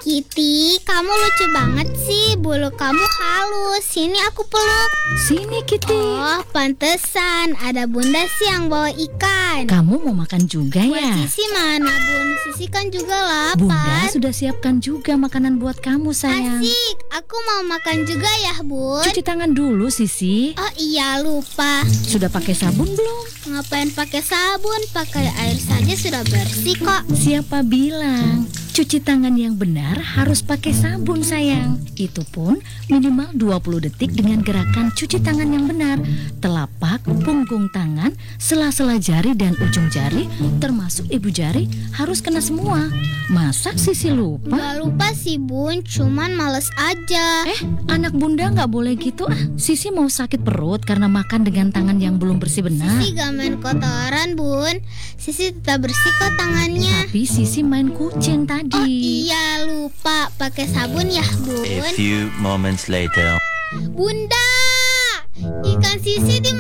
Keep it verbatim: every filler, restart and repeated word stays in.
Kitty, kamu lucu banget sih. Bulu kamu halus. Sini aku peluk. Sini Kitty. Oh, pantesan. Ada bunda sih yang bawa ikan. Kamu mau makan juga Buat ya? Sisi mana, Bun? Sisi kan juga lapar. Bunda sudah siapkan juga makanan buat kamu sayang. Asik. Aku mau makan juga ya, Bun. Cuci tangan dulu Sisi. Oh iya, lupa. Sudah pakai sabun belum? Ngapain pakai sabun? Pakai air saja sudah bersih kok. Siapa bilang? Cuci tangan yang benar harus pakai sabun sayang. Itu pun minimal dua puluh detik dengan gerakan cuci tangan yang benar. Telapak, punggung tangan, sela-sela jari dan ujung jari, termasuk ibu jari, harus kena semua. Masa Sisi lupa? Gak lupa sih, Bun. Cuman males aja. Eh, anak bunda gak boleh gitu ah. Sisi mau sakit perut karena makan dengan tangan yang belum bersih benar. Sisi gak main kotoran, Bun. Sisi tetap bersih kok tangannya. Tapi Sisi main kucing tadi. Oh iya, lupa. Pakai sabun ya, Bun. A few moments later. Bunda, ikan Sisi di